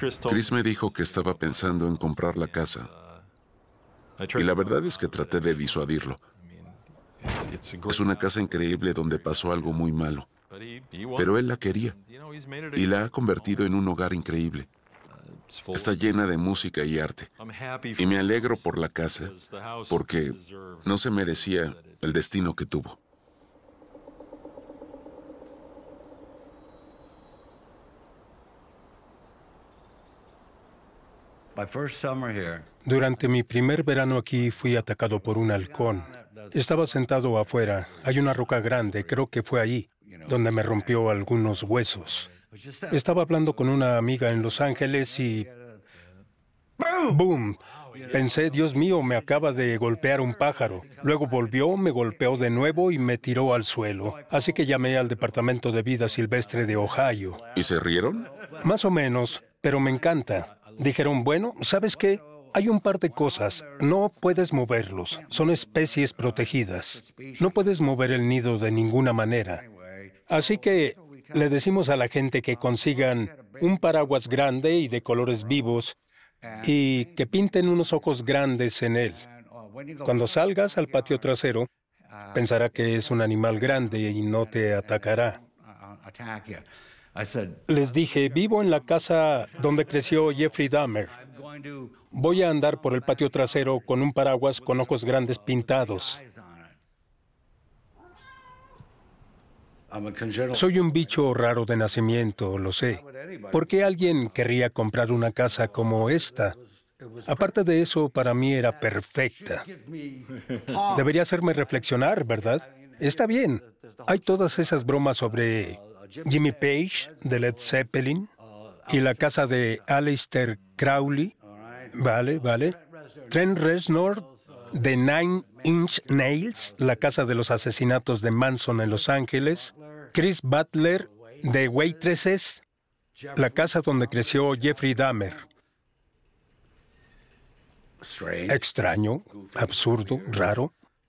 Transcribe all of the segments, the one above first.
Chris me dijo que estaba pensando en comprar la casa. Y la verdad es que traté de disuadirlo. Es una casa increíble donde pasó algo muy malo. Pero él la quería y la ha convertido en un hogar increíble. Está llena de música y arte. Y me alegro por la casa porque no se merecía el destino que tuvo. Durante mi primer verano aquí fui atacado por un halcón. Estaba sentado afuera. Hay una roca grande, creo que fue allí, donde me rompió algunos huesos. Estaba hablando con una amiga en Los Ángeles y... ¡Boom! Pensé, Dios mío, me acaba de golpear un pájaro. Luego volvió, me golpeó de nuevo y me tiró al suelo. Así que llamé al Departamento de Vida Silvestre de Ohio. ¿Y se rieron? Más o menos, pero me encanta. Dijeron, bueno, ¿sabes qué? Hay un par de cosas. No puedes moverlos. Son especies protegidas. No puedes mover el nido de ninguna manera. Así que le decimos a la gente que consigan un paraguas grande y de colores vivos y que pinten unos ojos grandes en él. Cuando salgas al patio trasero, pensará que es un animal grande y no te atacará. Les dije, vivo en la casa donde creció Jeffrey Dahmer. Voy a andar por el patio trasero con un paraguas con ojos grandes pintados. Soy un bicho raro de nacimiento, lo sé. ¿Por qué alguien querría comprar una casa como esta? Aparte de eso, para mí era perfecta. Debería hacerme reflexionar, ¿verdad? Está bien. Hay todas esas bromas sobre Jimmy Page, de Led Zeppelin, y la casa de Aleister Crowley. Vale. Trent Reznor, de Nine Inch Nails, la casa de los asesinatos de Manson en Los Ángeles. Chris Butler, de Waitresses, la casa donde creció Jeffrey Dahmer. Extraño, absurdo, raro.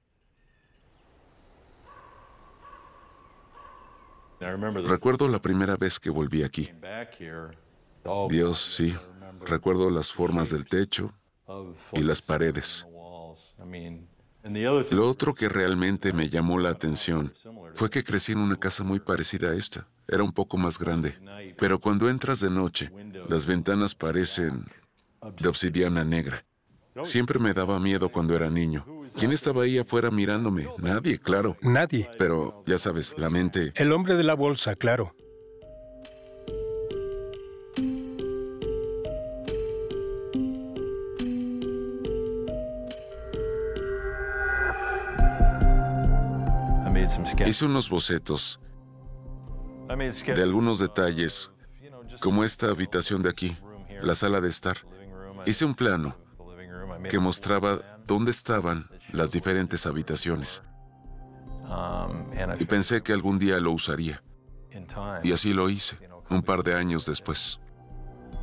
Recuerdo la primera vez que volví aquí. Dios, sí. Recuerdo las formas del techo y las paredes. Lo otro que realmente me llamó la atención fue que crecí en una casa muy parecida a esta. Era un poco más grande. Pero cuando entras de noche, las ventanas parecen de obsidiana negra. Siempre me daba miedo cuando era niño. ¿Quién estaba ahí afuera mirándome? Nadie, claro. Nadie. Pero, ya sabes, la mente... El hombre de la bolsa, claro. Hice unos bocetos de algunos detalles, como esta habitación de aquí, la sala de estar. Hice un plano que mostraba dónde estaban las diferentes habitaciones. Y pensé que algún día lo usaría. Y así lo hice, un par de años después.